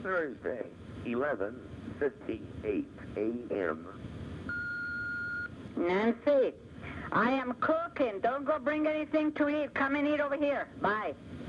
Thursday, 11:58 a.m. Nancy, I am cooking. Don't go bring anything to eat. Come and eat over here. Bye.